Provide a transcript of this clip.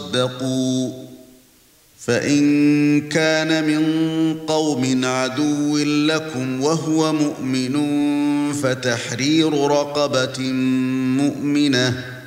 فَصَدَّقُوا فَإِن كَانَ مِن قَوْمٍ عَدُوٍّ لَّكُمْ وَهُوَ مُؤْمِنٌ فَتَحْرِيرُ رَقَبَةٍ مُؤْمِنَةٍ